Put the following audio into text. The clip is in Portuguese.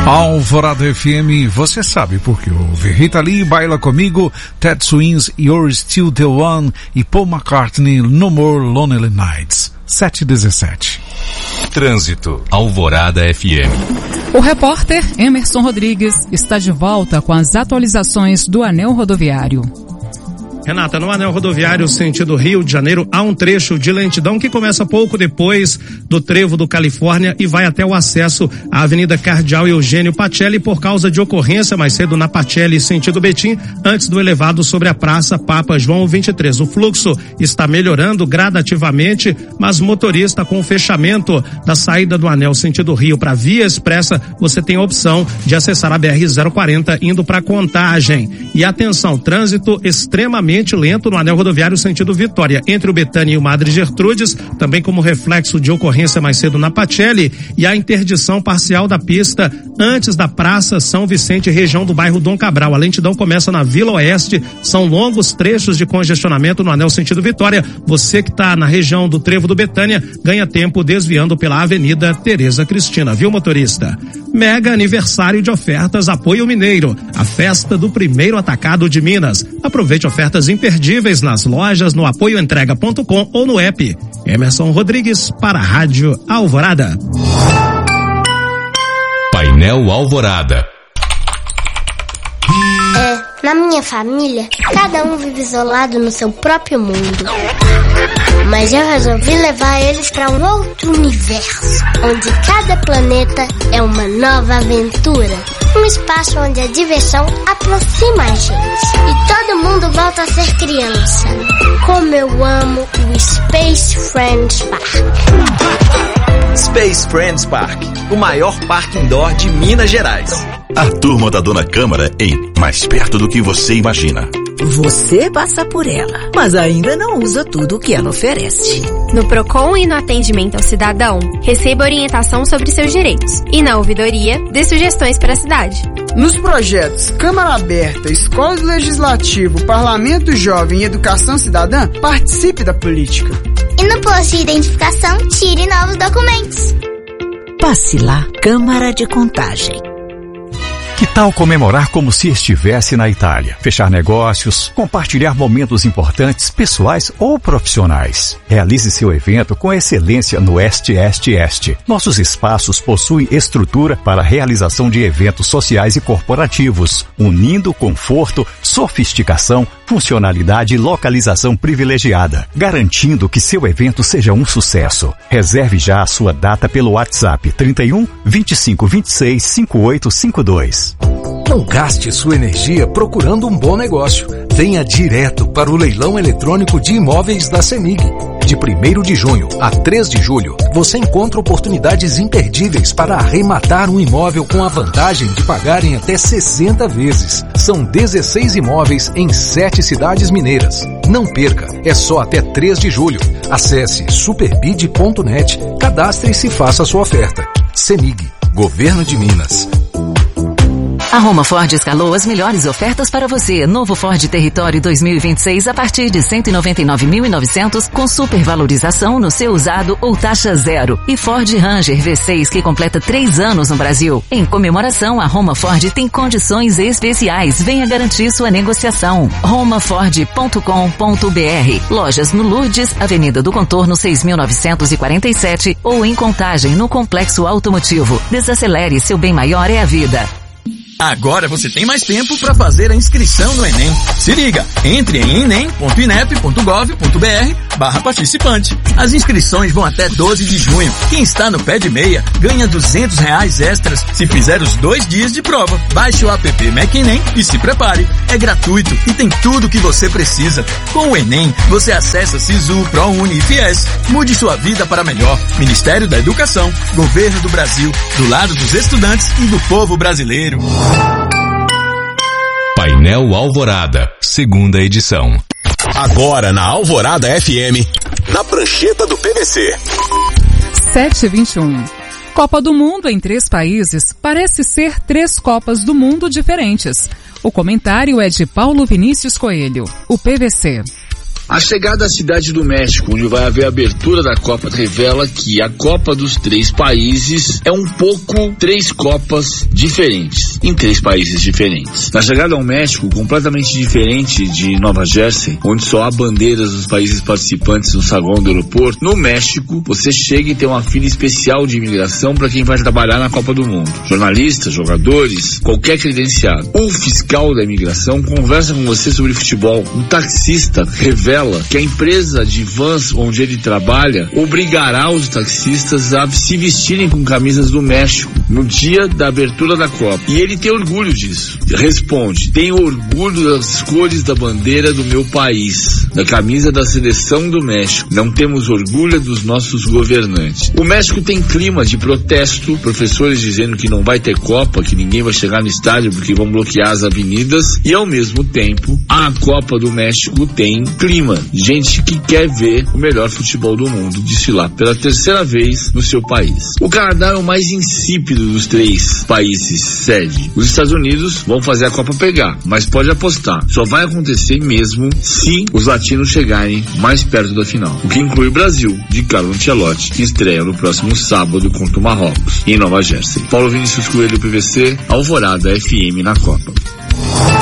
Alvorada FM, você sabe por que ouve. Rita Lee, Baila Comigo, Ted Swings, You're Still the One e Paul McCartney, No More Lonely Nights. 7:17. Trânsito, Alvorada FM. O repórter Emerson Rodrigues está de volta com as atualizações do anel rodoviário. Renata, no anel rodoviário sentido Rio de Janeiro, há um trecho de lentidão que começa pouco depois do trevo do Califórnia e vai até o acesso à Avenida Cardeal Eugênio Pacelli por causa de ocorrência mais cedo na Pacelli sentido Betim, antes do elevado sobre a Praça Papa João 23. O fluxo está melhorando gradativamente, mas motorista, com o fechamento da saída do anel sentido Rio para Via Expressa, você tem a opção de acessar a BR-040 indo para Contagem. E atenção, trânsito extremamente lento no anel rodoviário sentido Vitória, entre o Betânia e o Madre Gertrudes, também como reflexo de ocorrência mais cedo na Pacelli, e a interdição parcial da pista antes da Praça São Vicente, região do bairro Dom Cabral. A lentidão começa na Vila Oeste, são longos trechos de congestionamento no anel sentido Vitória. Você que está na região do Trevo do Betânia ganha tempo desviando pela Avenida Tereza Cristina, viu, motorista? Mega aniversário de ofertas Apoio Mineiro, a festa do primeiro atacado de Minas. Aproveite ofertas imperdíveis nas lojas, no apoioentrega.com ou no app. Emerson Rodrigues para a Rádio Alvorada. Painel Alvorada. Na minha família, cada um vive isolado no seu próprio mundo. Mas eu resolvi levar eles para um outro universo, onde cada planeta é uma nova aventura. Um espaço onde a diversão aproxima a gente. E todo mundo volta a ser criança. Como eu amo o Space Friends Park. Space Friends Park, o maior parque indoor de Minas Gerais. A turma da Dona Câmara em Mais Perto do que Você Imagina. Você passa por ela, mas ainda não usa tudo o que ela oferece. No Procon e no atendimento ao cidadão, receba orientação sobre seus direitos. E na ouvidoria, dê sugestões para a cidade. Nos projetos Câmara Aberta, Escola Legislativo, Parlamento Jovem e Educação Cidadã, participe da política. E no posto de identificação, tire novos documentos. Passe lá, Câmara de Contagem. Que tal comemorar como se estivesse na Itália? Fechar negócios, compartilhar momentos importantes, pessoais ou profissionais. Realize seu evento com excelência no Este. Nossos espaços possuem estrutura para a realização de eventos sociais e corporativos, unindo conforto, sofisticação, funcionalidade e localização privilegiada, garantindo que seu evento seja um sucesso. Reserve já a sua data pelo WhatsApp 31 25 26 5852. Não gaste sua energia procurando um bom negócio. Venha direto para o leilão eletrônico de imóveis da CEMIG. De 1º de junho a 3 de julho, você encontra oportunidades imperdíveis para arrematar um imóvel com a vantagem de pagar em até 60 vezes. São 16 imóveis em 7 cidades mineiras. Não perca, é só até 3 de julho. Acesse superbid.net, cadastre-se e faça sua oferta. CEMIG, Governo de Minas. A Roma Ford escalou as melhores ofertas para você. Novo Ford Territory 2026 a partir de 199.900 com supervalorização no seu usado ou taxa zero. E Ford Ranger V6 que completa 3 anos no Brasil. Em comemoração, a Roma Ford tem condições especiais. Venha garantir sua negociação. romaford.com.br. Lojas no Lourdes, Avenida do Contorno 6.947 ou em Contagem no Complexo Automotivo. Desacelere, seu bem maior é a vida. Agora você tem mais tempo para fazer a inscrição no Enem. Se liga, entre em enem.inep.gov.br/participante. As inscrições vão até 12 de junho. Quem está no pé de meia ganha R$200 extras se fizer os 2 dias de prova. Baixe o app MacEnem e se prepare. É gratuito e tem tudo o que você precisa. Com o Enem, você acessa Sisu, ProUni e Fies. Mude sua vida para melhor. Ministério da Educação, Governo do Brasil, do lado dos estudantes e do povo brasileiro. Painel Alvorada, 2ª edição. Agora na Alvorada FM, na prancheta do PVC. 7h21. Copa do Mundo em 3 países parece ser 3 Copas do Mundo diferentes. O comentário é de Paulo Vinícius Coelho, o PVC. A chegada à cidade do México, onde vai haver a abertura da Copa, revela que a Copa dos 3 países é um pouco 3 Copas diferentes, em 3 países diferentes. Na chegada ao México, completamente diferente de Nova Jersey, onde só há bandeiras dos países participantes no saguão do aeroporto, no México, você chega e tem uma fila especial de imigração para quem vai trabalhar na Copa do Mundo. Jornalistas, jogadores, qualquer credenciado. O fiscal da imigração conversa com você sobre futebol. Um taxista revela que a empresa de vans onde ele trabalha obrigará os taxistas a se vestirem com camisas do México no dia da abertura da Copa. E ele tem orgulho disso. Responde: tenho orgulho das cores da bandeira do meu país, da camisa da seleção do México. Não temos orgulho dos nossos governantes. O México tem clima de protesto, professores dizendo que não vai ter Copa, que ninguém vai chegar no estádio porque vão bloquear as avenidas, e ao mesmo tempo a Copa do México tem clima. Gente que quer ver o melhor futebol do mundo desfilar pela 3ª vez no seu país. O Canadá é o mais insípido dos 3 países sede. Os Estados Unidos vão fazer a Copa pegar, mas pode apostar, só vai acontecer mesmo se os latinos chegarem mais perto da final. O que inclui o Brasil, de Carlo Ancelotti, que estreia no próximo sábado contra o Marrocos, em Nova Jersey. Paulo Vinícius Coelho, PVC, Alvorada FM na Copa.